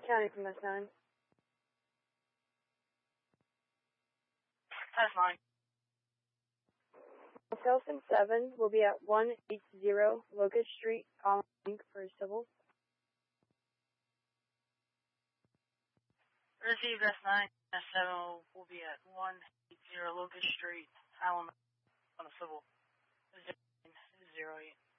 County from S9. That's fine. Telson 7 will be at 180 Locust Street, Column for civil. Received S9. S7 will be at 180 Locust Street, Allen on a civil. 008.